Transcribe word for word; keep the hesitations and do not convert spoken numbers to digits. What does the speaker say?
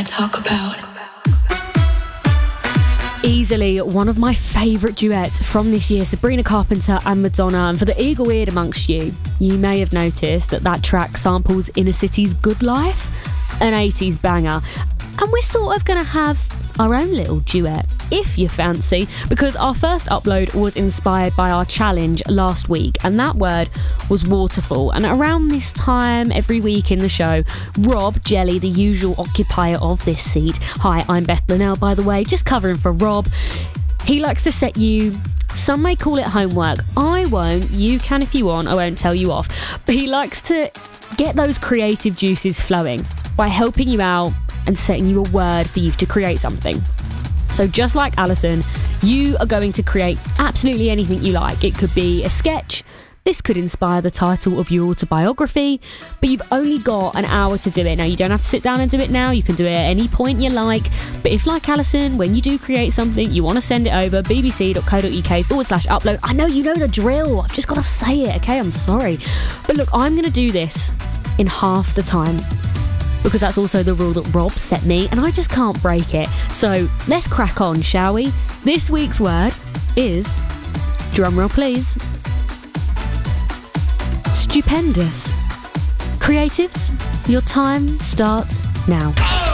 talk about. Easily one of my favourite duets from this year, Sabrina Carpenter and Madonna. And for the eagle-eared amongst you, you may have noticed that that track samples Inner City's Good Life, an eighties banger. And we're sort of going to have our own little duet, if you fancy, because our first upload was inspired by our challenge last week, and that word was waterfall. And around this time every week in the show, Rob Jelly, the usual occupier of this seat — hi, I'm Beth Linnell, by the way, just covering for Rob — he likes to set you, some may call it homework, I won't, you can if you want, I won't tell you off, but he likes to get those creative juices flowing by helping you out and setting you a word for you to create something. So just like Alison, you are going to create absolutely anything you like. It could be a sketch, this could inspire the title of your autobiography, but you've only got an hour to do it. Now, you don't have to sit down and do it now, you can do it at any point you like, but if, like Alison, when you do create something, you want to send it over, bbc.co.uk forward slash upload. I know you know the drill, I've just got to say it, okay, I'm sorry. But look, I'm going to do this in half the time, because that's also the rule that Rob set me, and I just can't break it. So let's crack on, shall we? This week's word is, drumroll please, stupendous. Creatives, your time starts now.